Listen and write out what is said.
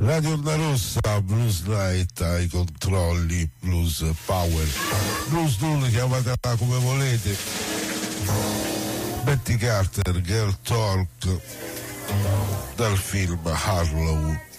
Radio Onda Rossa, Blues Night ai controlli, Blues Power, Blues Doom, chiamatela come volete. Betty Carter, Girl Talk, dal film Harlow.